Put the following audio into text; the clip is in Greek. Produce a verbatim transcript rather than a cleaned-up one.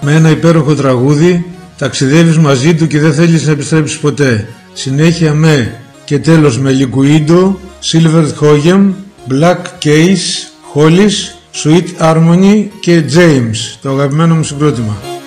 με ένα υπέροχο τραγούδι, ταξιδεύεις μαζί του και δεν θέλεις να επιστρέψεις ποτέ. Συνέχεια με και τέλος με Liquido, Silver Hoyam, Black Case, Hollis, Sweet Harmony και James, το αγαπημένο μου συγκρότημα.